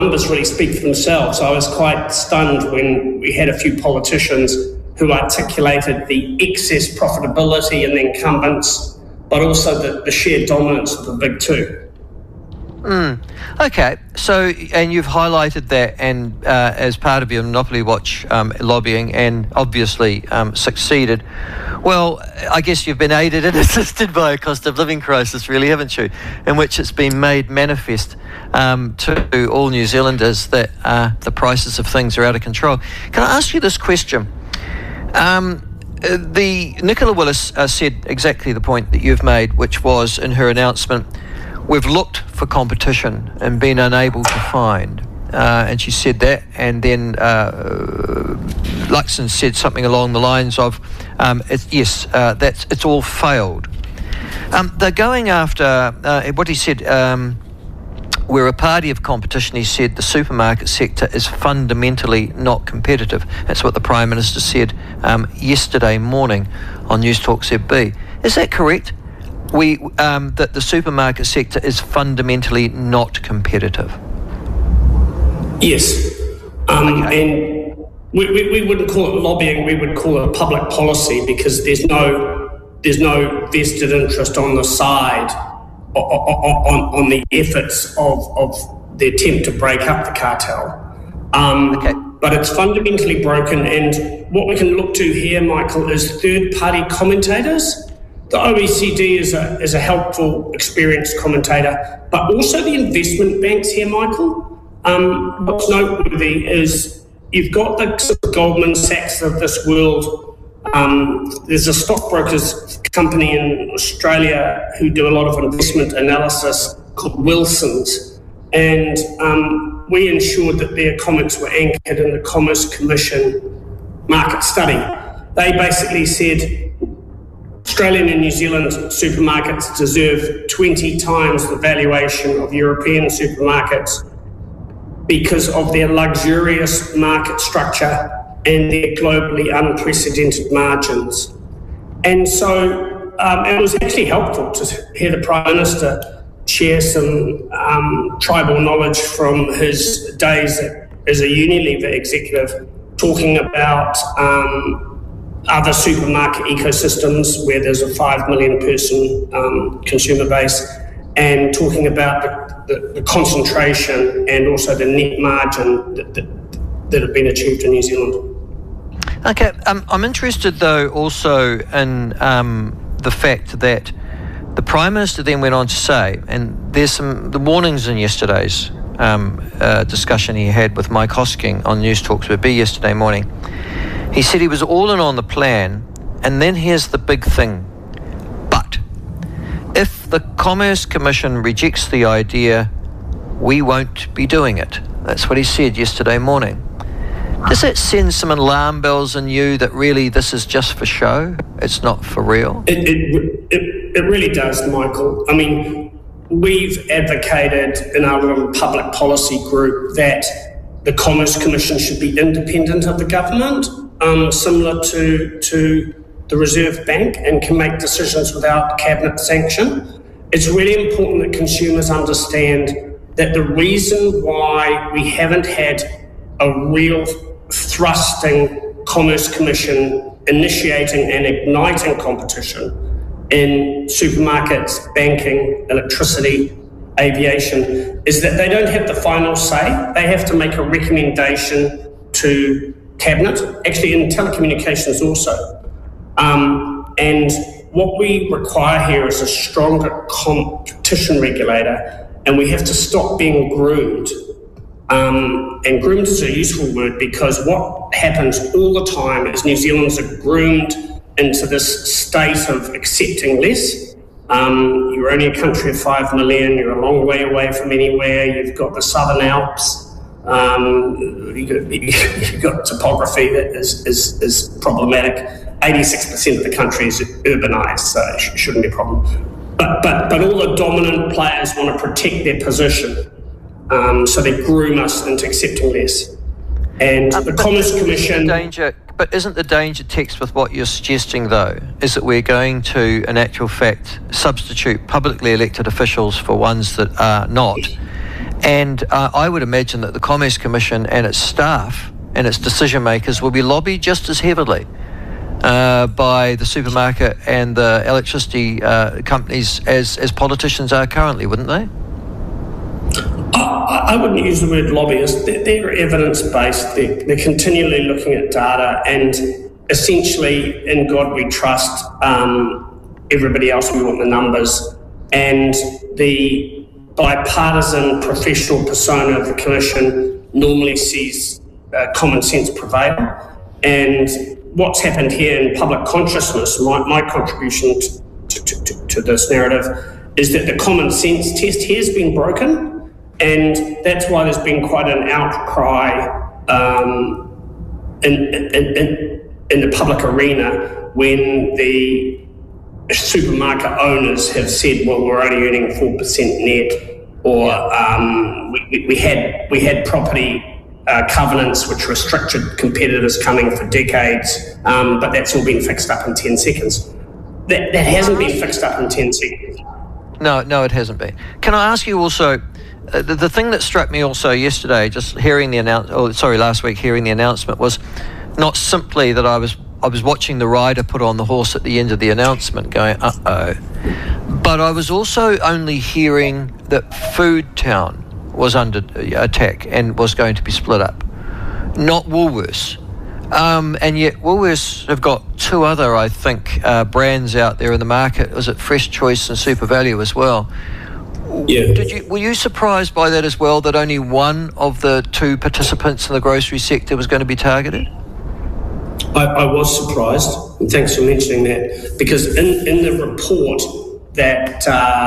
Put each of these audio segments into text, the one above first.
numbers really speak for themselves. I was quite stunned when we had a few politicians who articulated the excess profitability in the incumbents, but also the sheer dominance of the big two. Okay, so, and you've highlighted that and as part of your Monopoly Watch lobbying, and obviously succeeded. Well, I guess you've been aided and assisted by a cost of living crisis, really, haven't you? In which it's been made manifest to all New Zealanders that the prices of things are out of control. Can I ask you this question? Nicola Willis said exactly the point that you've made, which was in her announcement, we've looked for competition and been unable to find. And she said that, and then Luxon said something along the lines of, it's all failed. They're going after, what he said, we're a party of competition. He said the supermarket sector is fundamentally not competitive. That's what the Prime Minister said yesterday morning on News Talk ZB. Is that correct? That the supermarket sector is fundamentally not competitive? Yes. And we wouldn't call it lobbying, we would call it public policy, because there's no vested interest on the side on the efforts of the attempt to break up the cartel. But it's fundamentally broken, and what we can look to here, Michael, is third-party commentators. The OECD is a helpful, experienced commentator, but also the investment banks here, Michael. What's noteworthy is you've got the Goldman Sachs of this world. There's a stockbrokers company in Australia who do a lot of investment analysis called Wilson's, and we ensured that their comments were anchored in the Commerce Commission market study. They basically said Australian and New Zealand supermarkets deserve 20 times the valuation of European supermarkets because of their luxurious market structure and their globally unprecedented margins. And so it was actually helpful to hear the Prime Minister share some tribal knowledge from his days as a Unilever executive, talking about other supermarket ecosystems where there's a 5 million person consumer base, and talking about the concentration and also the net margin that have been achieved in New Zealand. Okay, I'm interested though also in the fact that the Prime Minister then went on to say, and there's the warnings in yesterday's discussion he had with Mike Hosking on News Talks ZB yesterday morning. He said he was all in on the plan, and then here's the big thing. But if the Commerce Commission rejects the idea, we won't be doing it. That's what he said yesterday morning. Does that send some alarm bells in you that really this is just for show? It's not for real? It really does, Michael. I mean, we've advocated in our little public policy group that the Commerce Commission should be independent of the government, similar to the Reserve Bank, and can make decisions without cabinet sanction. It's really important that consumers understand that the reason why we haven't had a real thrusting Commerce Commission initiating and igniting competition in supermarkets, banking, electricity, aviation, is that they don't have the final say. They have to make a recommendation to Cabinet, actually in telecommunications also. And what we require here is a stronger competition regulator, and we have to stop being groomed. And groomed is a useful word, because what happens all the time is New Zealanders are groomed into this state of accepting less. You're only a country of 5 million, you're a long way away from anywhere, you've got the Southern Alps, you've got topography that is problematic. 86% of the country is urbanised, so it shouldn't be a problem. But all the dominant players want to protect their position, so they groom us into accepting less. And the Commerce Commission... But isn't the danger text with what you're suggesting, though, is that we're going to, in actual fact, substitute publicly elected officials for ones that are not, And I would imagine that the Commerce Commission and its staff and its decision makers will be lobbied just as heavily by the supermarket and the electricity companies as politicians are currently, wouldn't they? I wouldn't use the word lobbyist. They're evidence-based. They're continually looking at data, and essentially, in God we trust. Everybody else, we want the numbers. And the bipartisan professional persona of the Commission normally sees common sense prevail. And what's happened here in public consciousness, my contribution to this narrative, is that the common sense test here has been broken. And that's why there's been quite an outcry in the public arena when the supermarket owners have said, well, we're only earning 4% net, or we had property covenants which restricted competitors coming for decades, but that's all been fixed up in 10 seconds. That hasn't been fixed up in 10 seconds. No, it hasn't been. Can I ask you also, the thing that struck me also yesterday, just hearing the last week hearing the announcement, was not simply that I was watching the rider put on the horse at the end of the announcement going, uh-oh, but I was also only hearing that Food Town was under attack and was going to be split up, not Woolworths. And yet Woolworths have got two other, I think, brands out there in the market. Was it Fresh Choice and Super Value as well? Yeah. Were you surprised by that as well, that only one of the two participants in the grocery sector was going to be targeted? I was surprised, and thanks for mentioning that, because in the report that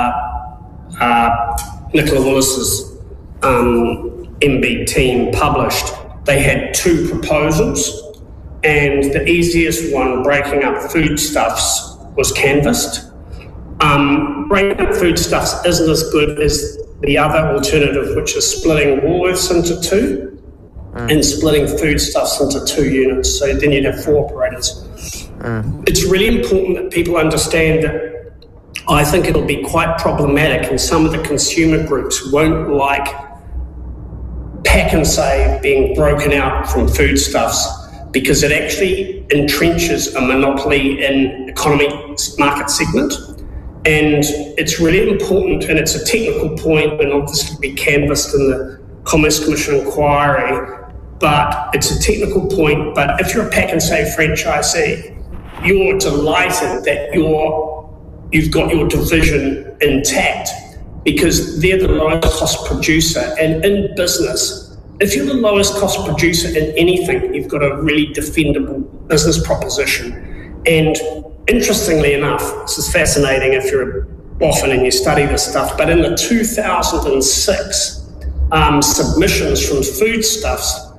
Nicola Willis's MB team published, they had two proposals, and the easiest one, breaking up foodstuffs, was canvassed. Breaking up foodstuffs isn't as good as the other alternative, which is splitting Woolworths into two and splitting foodstuffs into two units. So then you'd have four operators. It's really important that people understand that I think it'll be quite problematic, and some of the consumer groups won't like Pack and Save being broken out from foodstuffs, because it actually entrenches a monopoly in economy market segment. And it's really important, and it's a technical point, and obviously be canvassed in the Commerce Commission inquiry, but it's a technical point. But if you're a Pack and Save franchisee, you're delighted that you've got your division intact, because they're the lowest cost producer. And in business, if you're the lowest cost producer in anything, you've got a really defendable business proposition. And interestingly enough, this is fascinating if you're a boffin and you study this stuff, but in the 2006 submissions from Foodstuffs,